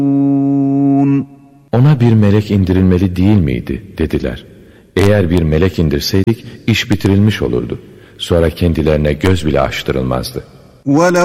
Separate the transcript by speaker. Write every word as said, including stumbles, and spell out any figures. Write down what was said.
Speaker 1: Ona bir melek indirilmeli değil miydi dediler. Eğer bir melek indirseydik iş bitirilmiş olurdu. Sonra kendilerine göz bile açtırılmazdı.